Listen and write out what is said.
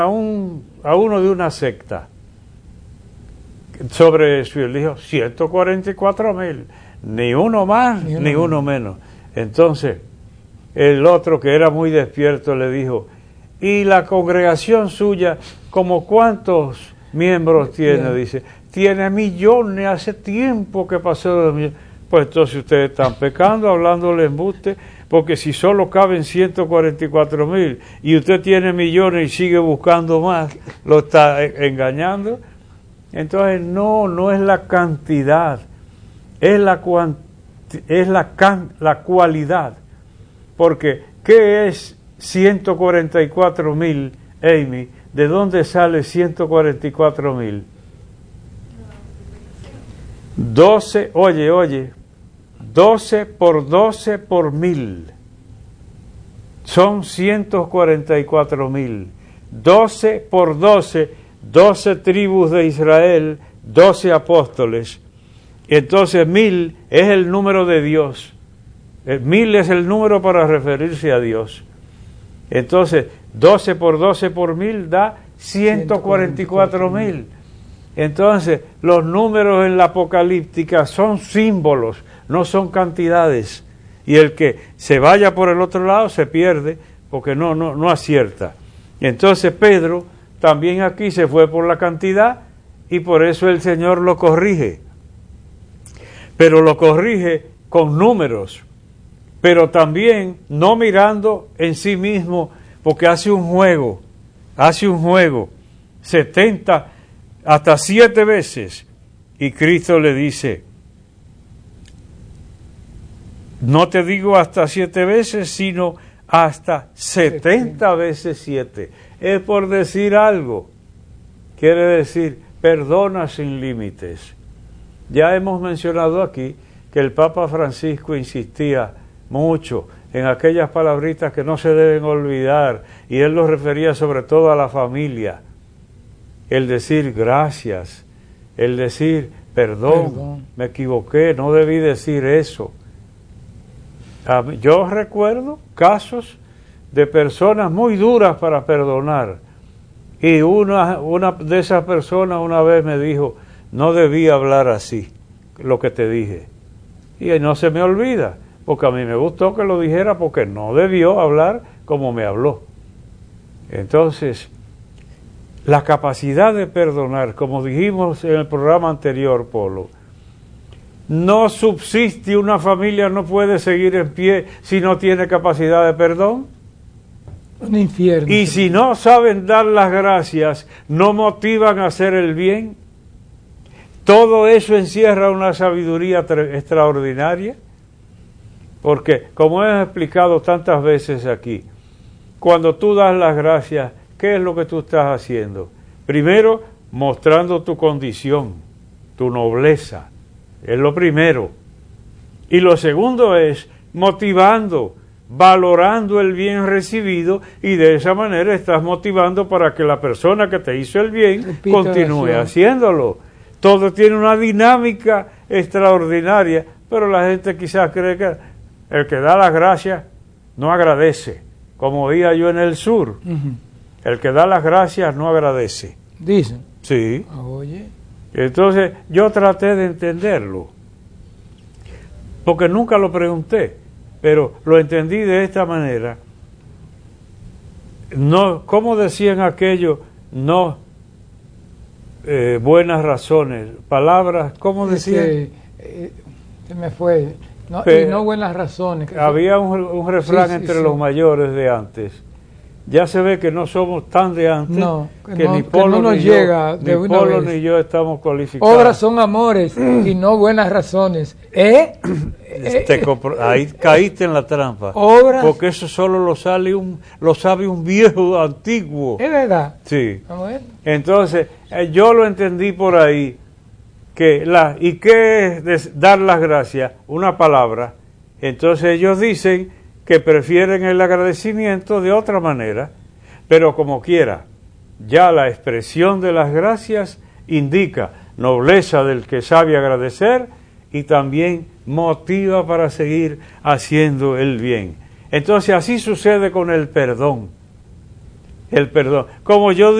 a uno de una secta sobre eso, y él dijo 144,000, ni uno más ni uno menos. Entonces el otro, que era muy despierto, le dijo: ¿y la congregación suya, como cuántos miembros tiene? Dice: tiene millones, hace tiempo que pasó de millones. Pues entonces ustedes están pecando, hablándole embuste, porque si solo caben 144,000 y usted tiene millones y sigue buscando más, lo está engañando. Entonces no es la cantidad, es la cualidad. Porque ¿qué es 144,000, Amy? ¿De dónde sale 144,000? 12, oye, 12 por 12 por 1000 son 144,000. 12 por 12, 12 tribus de Israel, 12 apóstoles. Entonces 1000 es el número de Dios. 1000 es el número para referirse a Dios. Entonces 12 por 12 por 1000 da 144,000. Entonces los números en la apocalíptica son símbolos, no son cantidades. Y el que se vaya por el otro lado se pierde, porque no acierta. Entonces Pedro también aquí se fue por la cantidad, y por eso el Señor lo corrige. Pero lo corrige con números, pero también no mirando en sí mismo, porque hace un juego, 70 hasta 7 veces, y Cristo le dice: no te digo hasta 7 veces, sino hasta 70 veces 7. Es por decir algo. Quiere decir, perdona sin límites. Ya hemos mencionado aquí que el Papa Francisco insistía mucho en aquellas palabritas que no se deben olvidar, y él lo refería sobre todo a la familia. El decir gracias, el decir perdón, me equivoqué, no debí decir eso. Yo recuerdo casos de personas muy duras para perdonar, y una de esas personas una vez me dijo: no debí hablar así, lo que te dije. Y no se me olvida, porque a mí me gustó que lo dijera, porque no debió hablar como me habló. Entonces, la capacidad de perdonar, como dijimos en el programa anterior, Polo, no subsiste, una familia no puede seguir en pie si no tiene capacidad de perdón. Un infierno. Y si no saben dar las gracias, no motivan a hacer el bien. Todo eso encierra una sabiduría extraordinaria, porque, como he explicado tantas veces aquí, cuando tú das las gracias, ¿qué es lo que tú estás haciendo? Primero, mostrando tu condición, tu nobleza, es lo primero. Y lo segundo es motivando, valorando el bien recibido, y de esa manera estás motivando para que la persona que te hizo el bien continúe haciéndolo. Todo tiene una dinámica extraordinaria, pero la gente quizás cree que el que da las gracias no agradece, como oía yo en el sur. El que da las gracias no agradece. Dicen. Sí. Oye. Entonces yo traté de entenderlo, porque nunca lo pregunté, pero lo entendí de esta manera. No, ¿cómo decían aquello? No buenas razones, palabras, ¿cómo decían? Se me fue. No, y no buenas razones. Había un refrán entre los mayores de antes. Ya se ve que no somos tan de antes, que ni Polo ni yo estamos cualificados. Obras son amores y no buenas razones. Ahí caíste en la trampa. Obras. Porque eso solo lo sabe un viejo antiguo. ¿Es verdad? Sí. Bueno. Entonces, yo lo entendí por ahí, ¿y qué es dar las gracias? Una palabra. Entonces ellos dicen que prefieren el agradecimiento de otra manera, pero como quiera, ya la expresión de las gracias indica nobleza del que sabe agradecer, y también motiva para seguir haciendo el bien. Entonces así sucede con el perdón. El perdón. Como yo